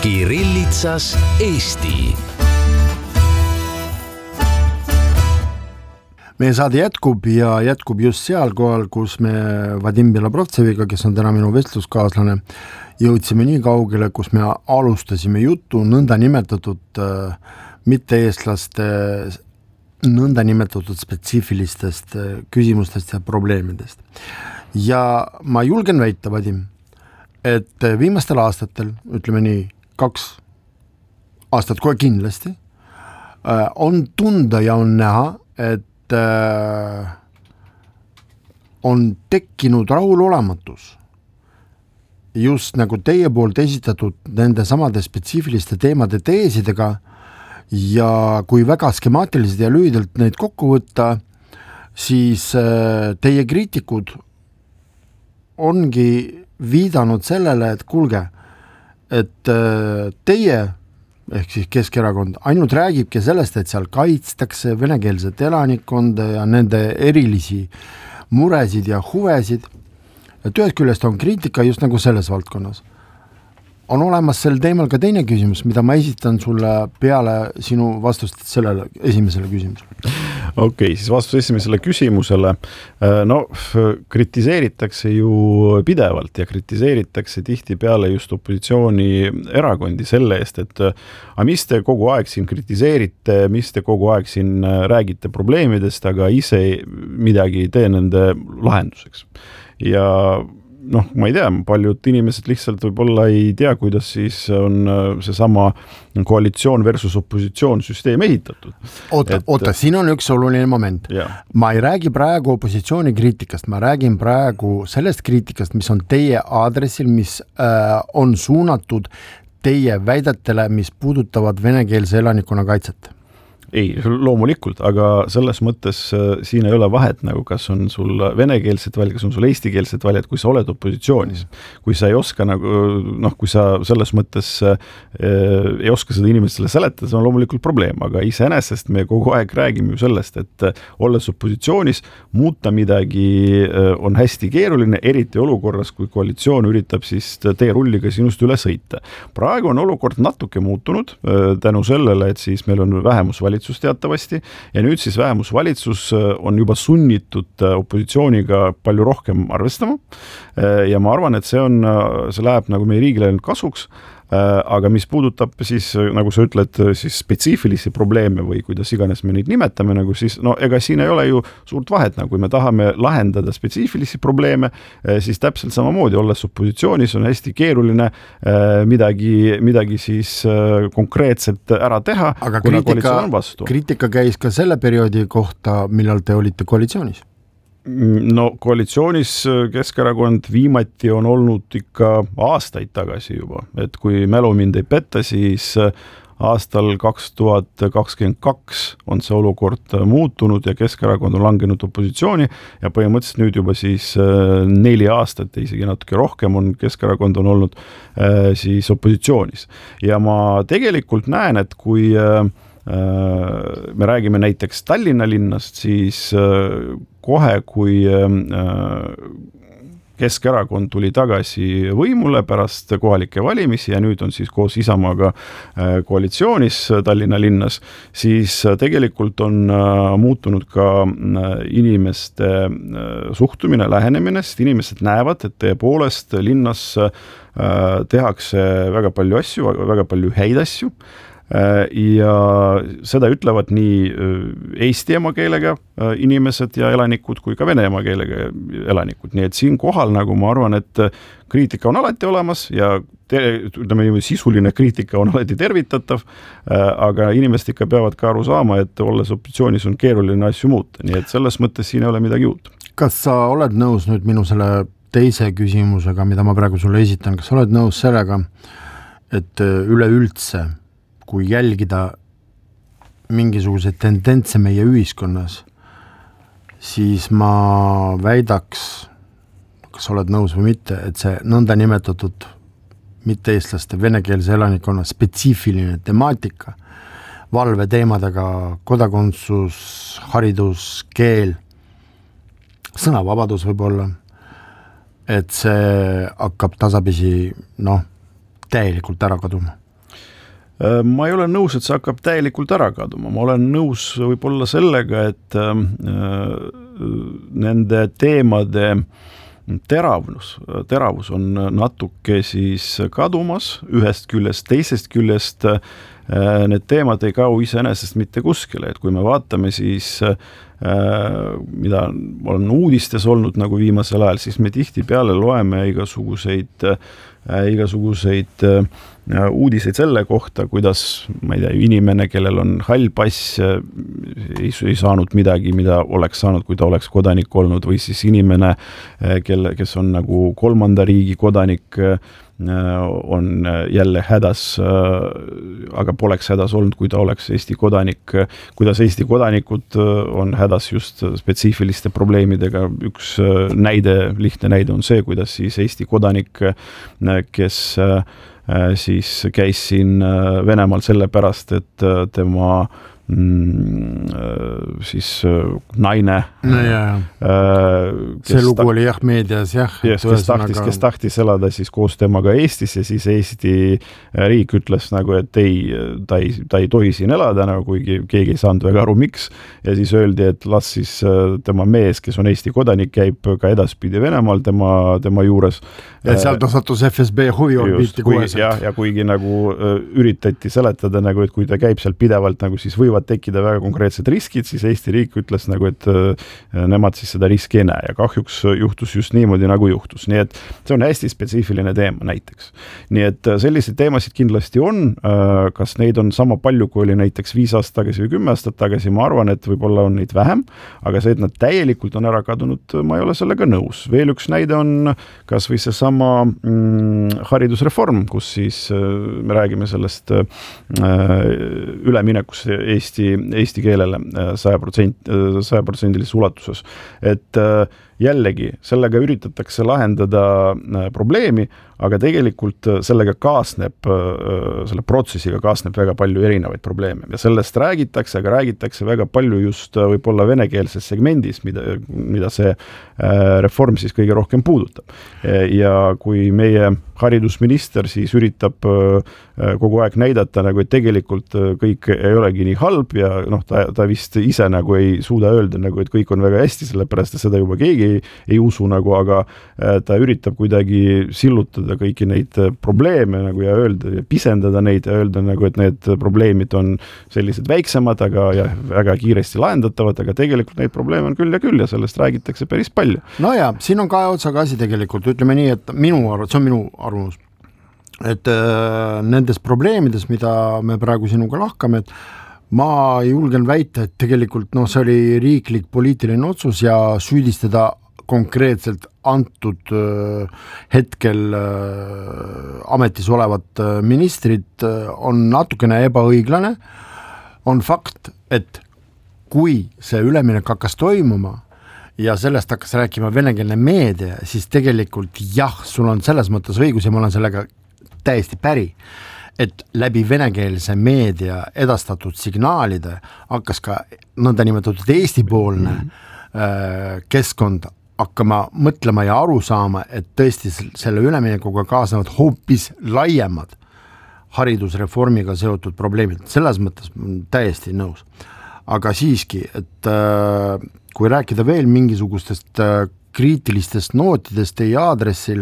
Kirillitsas Eesti. Meie saade jätkub ja jätkub just seal kohal, kus me Vadim Belobrovtseviga, kes on täna minu vestluskaaslane, jõudsime nii kaugele, kus me alustasime juttu nõnda nimetatud mitte-eestlaste nõnda nimetatud spetsiifilistest küsimustest ja probleemidest. Ja ma julgen väita, Vadim, et viimastel aastatel, ütleme nii 2 aastat kohe kindlasti, on tunda ja on näha, et on tekkinud rahulolematus just nagu teie poolt esitatud nende samade spetsiifiliste teemade teesidega ja kui väga skemaatiliselt ja lühidalt neid kokku võtta, siis teie kriitikud ongi viidanud sellele, et kuulge, et teie ehk siis Keskerakond ainult räägibki sellest, et seal kaitstakse venekeelset elanikkonda ja nende erilisi muresid ja huvesid. Et ühest küljest on kriitika just nagu selles valdkonnas. On olemas sel teemal ka teine küsimus, mida ma esitan sulle peale sinu vastust sellele esimesele küsimusele. Okei, siis vastus esimesele küsimusele. No, kritiseeritakse ju pidevalt ja kritiseeritakse tihtipeale just opositsiooni erakondi selle eest, et mis te kogu aeg siin kritiseerite, mis te kogu aeg siin räägite probleemidest, aga ise midagi ei tee nende lahenduseks. Ja ma ei tea, paljud inimesed lihtsalt võib-olla ei tea, kuidas siis on see sama koalitsioon versus opositsioon süsteem ehitatud. Oota, siin on üks oluline moment. Yeah. Ma ei räägi praegu opositsiooni kriitikast, ma räägin praegu sellest kriitikast, mis on teie aadressil, mis on suunatud teie väidetele, mis puudutavad venekeelse elanikkonna kaitset. Ei, loomulikult, aga selles mõttes siin ei ole vahet, nagu kas on sul venekeelsed valijad, kas on sul eestikeelsed valijad, kui sa oled opositsioonis. Kui sa ei oska, kui sa selles mõttes ei oska seda inimestele seletada, see on loomulikult probleem, aga iseenesest me kogu aeg räägime ju sellest, et olles opositsioonis, muuta midagi on hästi keeruline, eriti olukorras, kui koalitsioon üritab siis teerulliga sinust üle sõita. Praegu on olukord natuke muutunud tänu sellele, et siis meil on vähemusvalitsus teatavasti ja nüüd siis vähemusvalitsus on juba sunnitud opositsiooniga palju rohkem arvestama ja ma arvan, et see läheb nagu meie riigile kasuks, aga mis puudutab siis, nagu sa ütled, siis spetsiifilisi probleeme või kuidas iganes me neid nimetame, nagu siis, ega siin ei ole ju suurt vahet, kui me tahame lahendada spetsiifilisi probleeme, siis täpselt samamoodi, olles opositsioonis, on hästi keeruline midagi siis konkreetselt ära teha, aga kuna koalitsioon on vastu. Kriitika käis ka selle perioodi kohta, millal te olite koalitsioonis? No koalitsioonis Keskerakond viimati on olnud ikka aastaid tagasi juba, et kui mälu mind ei petta, siis aastal 2022 on see olukord muutunud ja Keskerakond on langenud opositsiooni ja põhimõtteliselt nüüd juba siis 4 aastat ja isegi natuke rohkem on Keskerakond on olnud siis opositsioonis. Ja ma tegelikult näen, et kui me räägime näiteks Tallinna linnast, siis kohe, kui Keskerakond tuli tagasi võimule pärast kohalikke valimisi ja nüüd on siis koos Isamaaga koalitsioonis Tallinna linnas, siis tegelikult on muutunud ka inimeste suhtumine, lähenemine, sest inimesed näevad, et tõepoolest linnas tehakse väga palju asju, väga palju häid asju. Ja seda ütlevad nii eesti emakeelega inimesed ja elanikud kui ka vene emakeelega elanikud. Nii et siin kohal, nagu ma arvan, et kriitika on alati olemas ja sisuline kriitika on alati tervitatav, aga inimesed ikka peavad ka aru saama, et olles opositsioonis on keeruline asju muuta. Nii et selles mõttes siin ei ole midagi uut. Kas sa oled nõus nüüd minu selle teise küsimusega, mida ma praegu sulle esitan, kas sa oled nõus sellega, et üleüldse kui jälgida mingisuguseid tendentse meie ühiskonnas, siis ma väidaks, kas oled nõus või mitte, et see nõnda nimetatud mitte-eestlaste venekeelse elanikkonna spetsiifiline temaatika, valveteemadega kodakondsus, haridus, keel, sõnavabadus võib-olla, et see hakkab tasapisi täielikult ära kaduma. Ma ei ole nõus, et see hakkab täielikult ära kaduma, ma olen nõus võib-olla sellega, et nende teemade teravus on natuke siis kadumas ühest küljest, teisest küljest need teemad ei kao iseenesest mitte kuskile, et kui me vaatame siis mida olen uudistes olnud nagu viimasel ajal, siis me tihtipeale loeme igasuguseid uudiseid selle kohta, kuidas, ma ei tea, inimene, kellel on hall pass, ei saanud midagi, mida oleks saanud, kui ta oleks kodanik olnud, või siis inimene, kes on nagu kolmanda riigi kodanik, on jälle hädas, aga poleks hädas olnud, kui ta oleks Eesti kodanik, kuidas Eesti kodanikud on hädas just spetsiifiliste probleemidega. Üks lihtne näide on see, kuidas siis Eesti kodanik, kes siis käis siin Venemaal sellepärast, et tema siis naine see lugu oli meedias kes tahtis elada siis koos temaga Eestis ja siis Eesti riik ütles nagu, et ta ei tohi siin elada, nagu kuigi keegi ei saanud väga aru, miks, ja siis öeldi, et las siis tema mees, kes on Eesti kodanik, käib ka edaspidi Venemaal tema juures. Ja sealt sattus FSB huviorbiiti koheselt. Ja kuigi nagu üritati seletada, nagu, et kui ta käib seal pidevalt, nagu siis võivad tekkida väga konkreetsed riskid, siis Eesti riik ütles nagu, et nemad siis seda riski ei näe ja kahjuks juhtus just niimoodi, nagu juhtus. Nii et see on hästi spetsiifiline teema näiteks. Nii et selliseid teemasid kindlasti on, kas neid on sama palju, kui oli näiteks 5 aastat tagasi või 10 aastat tagasi, ma arvan, et võib-olla on neid vähem, aga see, et nad täielikult on ära kadunud, ma ei ole sellega nõus. Veel üks näide on kas või see sama haridusreform, kus siis me räägime sellest üleminekust Eesti keelele 100% ulatuses. Et jällegi, sellega üritatakse lahendada probleemi, aga tegelikult sellega kaasneb, selle protsessiga kaasneb väga palju erinevaid probleeme ja sellest räägitakse, aga räägitakse väga palju just võib-olla venekeelses segmendis, mida see reform siis kõige rohkem puudutab. Ja kui meie haridusminister siis üritab kogu aeg näidata, nagu, et tegelikult kõik ei olegi nii halb ja ta vist ise nagu ei suuda öelda, nagu, et kõik on väga hästi, sellepärast et seda juba keegi ei usu, nagu, aga ta üritab kuidagi sillutada kõiki neid probleeme nagu, ja öelda ja pisendada neid ja öelda, nagu, et need probleemid on sellised väiksemad, aga ja väga kiiresti lahendatavad, aga tegelikult neid probleeme on küll ja sellest räägitakse päris palju. No ja, siin on kahe otsaga asi tegelikult, ütleme nii, et see on minu arvamus, et nendes probleemides, mida me praegu sinuga lahkame, et ma julgen väita, et tegelikult see oli riiklik poliitiline otsus ja süüdistada konkreetselt antud hetkel ametis olevat ministrit on natukene ebaõiglane. On fakt, et kui see üleminek hakkas toimuma ja sellest hakkas rääkima venekeelne meedia, siis tegelikult jah, sul on selles mõttes õigus ja ma olen sellega täiesti päri, et läbi venekeelse meedia edastatud signaalide hakkas ka nõndanimetatud Eesti-poolne keskkond hakkama mõtlema ja aru saama, et tõesti selle üleminekuga kaasnevad hoopis laiemad haridusreformiga seotud probleemid. Selles mõttes täiesti nõus. Aga siiski, et kui rääkida veel mingisugustest kriitilistest nootidest teie aadressil,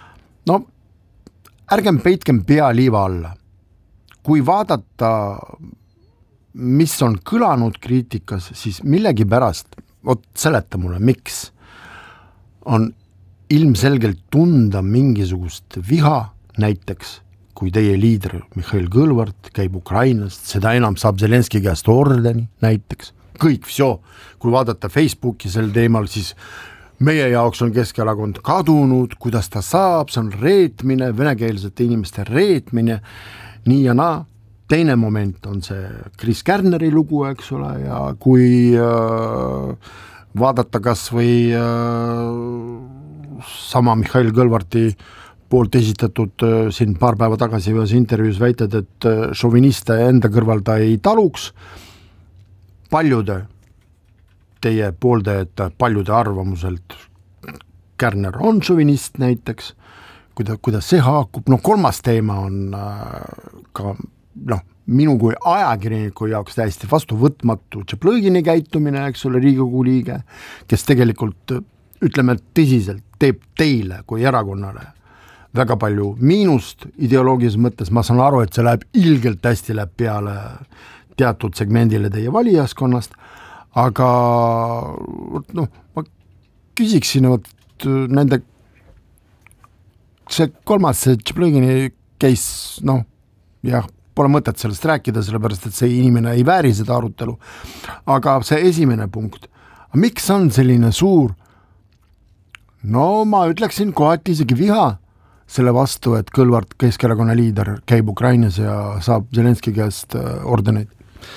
ärgem peitkem pea liiva alla. Kui vaadata, mis on kõlanud kriitikas, siis millegi pärast, seleta mulle, miks on ilmselgelt tunda mingisugust viha, näiteks kui teie liider Mihhail Kõlvart käib Ukrainast, seda enam saab Zelenski käest ordeni näiteks, kõik, kui vaadata Facebooki sel teemal, siis meie jaoks on Keskerakond kadunud, kuidas ta saab, see on reetmine, venekeelsete inimeste reetmine, nii ja naa. Teine moment on see Chris Kärneri lugu, eks ole, ja kui vaadata kas või sama Mihhail Kõlvarti poolt esitatud siin paar päeva tagasi ühes intervjuus väited, et šoviniste enda kõrval ta ei taluks. Paljude teie pooldajate, paljude arvamuselt Kärner on šovinist näiteks, kuidas see haakub. Kolmas teema on ka minu kui ajakirjaniku jaoks täiesti vastuvõtmatu Tšaplõgini käitumine, eks ole, Riigikogu liige, kes tegelikult, ütleme tõsiselt, teeb teile kui erakonnale väga palju miinust ideoloogilises mõttes, ma saan aru, et see läheb ilgelt hästi läheb peale teatud segmendile teie valijaskonnast, aga ma küsiksin nende, see kolmas, see Tšaplõgini case, jah, pole mõtet sellest rääkida, sellepärast, et see inimene ei vääri seda arutelu, aga see esimene punkt, miks on selline suur, ma ütleksin kohati isegi viha selle vastu, et Kõlvart, Keskerakonna liider, käib Ukrainas ja saab Zelenski käest ordeneid?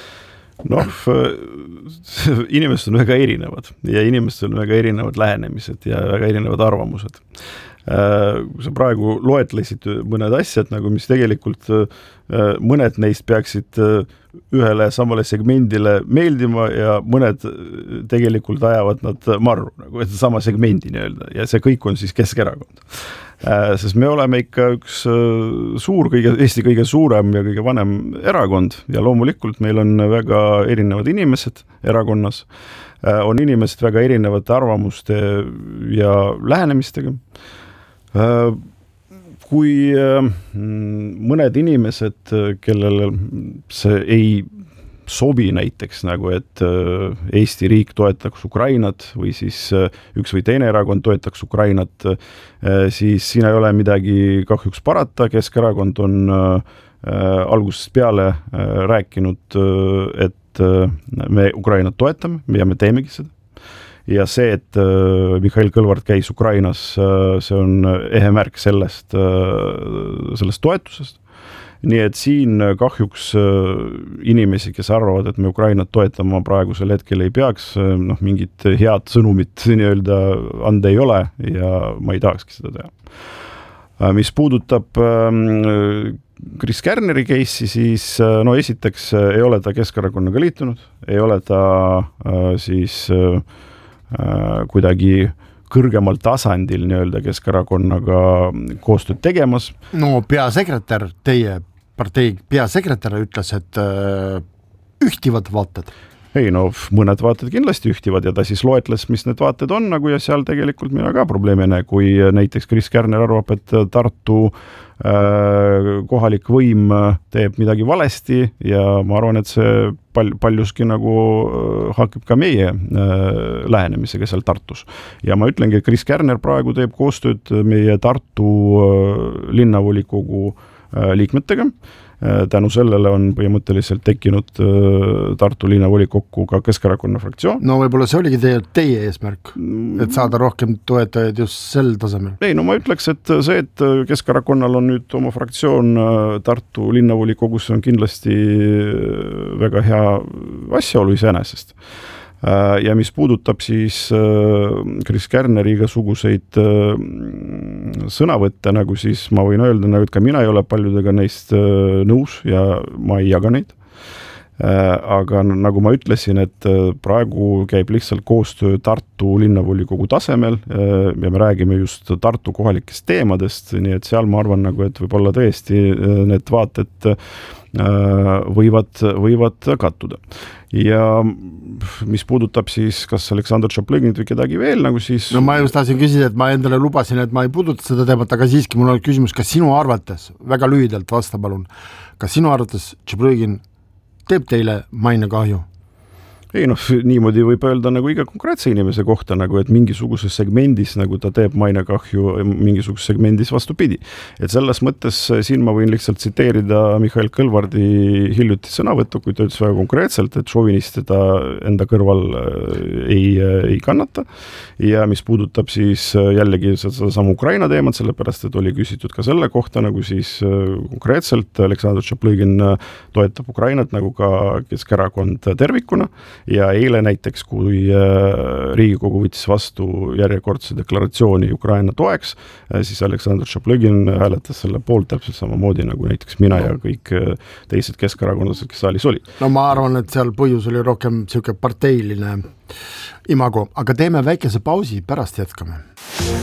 Inimesed on väga erinevad ja inimestel on väga erinevad lähenemised ja väga erinevad arvamused. Kui sa praegu loetlesid mõned asjad, mis tegelikult mõned neist peaksid ühele samale segmendile meeldima ja mõned tegelikult ajavad nad marru, et sama segmendi nii-öelda, ja see kõik on siis Keskerakond. Sest me oleme ikka üks Eesti kõige suurem ja kõige vanem erakond ja loomulikult meil on väga erinevad inimesed erakonnas, on inimesed väga erinevate arvamuste ja lähenemistega. Kui mõned inimesed, kellele see ei sobi näiteks et Eesti riik toetaks Ukrainat või siis üks või teine erakond toetaks Ukrainat, siis siin ei ole midagi kahjuks parata. Keskerakond on algusest peale rääkinud, et me Ukrainat toetame ja me teemegi seda. Ja see, et Mihhail Kõlvart käis Ukrainas, see on ehe märk sellest toetusest. Nii et siin kahjuks inimesi, kes arvavad, et me Ukrainat toetama praegusel hetkel ei peaks, mingit head sõnumit nii-öelda anda ei ole ja ma ei tahakski seda teha. Mis puudutab Kris Kärneri case'i, siis esiteks ei ole ta Keskerakonnaga liitunud, ei ole ta siis kuidagi kõrgemal tasandil nii-öelda Keskerakonnaga koostööd tegemas. Peasekretär, teie partei peasekretär ütles, et ühtivad vaated. Ei, mõned vaated kindlasti ühtivad ja ta siis loetles, mis need vaated on ja seal tegelikult mina ka probleemi näe, kui näiteks Kris Kärner arvab, et Tartu kohalik võim teeb midagi valesti ja ma arvan, et see paljuski haakib ka meie lähenemisega seal Tartus. Ja ma ütlengi, et Kris Kärner praegu teeb koostööd meie Tartu linnavolikogu liikmetega. Tänu sellele on põhimõtteliselt tekkinud Tartu linnavolikokku ka Keskerakonna fraktsioon. Võib-olla see oligi teie eesmärk, et saada rohkem toetajaid just sel tasemel. Ei, ma ütleks, et see, et Keskerakonnal on nüüd oma fraktsioon Tartu linnavolikogus, on kindlasti väga hea asjaolu iseenesest. Ja mis puudutab siis Kris Kärneri igasuguseid sõnavõtte, siis ma võin öelda, et ka mina ei ole paljudega neist nõus ja ma ei jaga neid. Aga nagu ma ütlesin, et praegu käib lihtsalt koostöö Tartu linnavolikogu tasemel ja me räägime just Tartu kohalikest teemadest, nii et seal ma arvan, et võib-olla tõesti need vaated võivad kattuda. Ja mis puudutab siis kas Aleksandr Tšaplõginit või kedagi veel, siis... ma just tahtsin küsida, et ma endale lubasin, et ma ei puuduta seda teemat, aga siiski mul on küsimus, kas sinu arvates, väga lühidalt vasta palun, kas sinu arvates Tšaplõgin teeb teile mainekahju? Ei niimoodi võib öelda iga konkreetse inimese kohta, et mingisuguses segmendis ta teeb mainekahju, mingisuguses segmendis vastupidi. Et selles mõttes siin ma võin lihtsalt tsiteerida Mihhail Kõlvardi hiljuti sõnavõttu, kui ta ütles väga konkreetselt, et šovinist teda enda kõrval ei kannata. Ja mis puudutab siis jällegi seda sama Ukraina teemat, sellepärast, et oli küsitud ka selle kohta, siis konkreetselt Aleksandr Tšaplõgin toetab Ukrainat ka Keskerakond tervikuna. Ja eile näiteks, kui Riigikogu võttis vastu järjekordse deklaratsiooni Ukraina toeks, siis Aleksandr Tšaplõgin hääletas selle poolt täpselt samamoodi nagu näiteks mina ja kõik teised keskerakondlased, kes saalis olid. Ma arvan, et seal põhjus oli rohkem parteiline imago, aga teeme väikese pausi, pärast jätkame.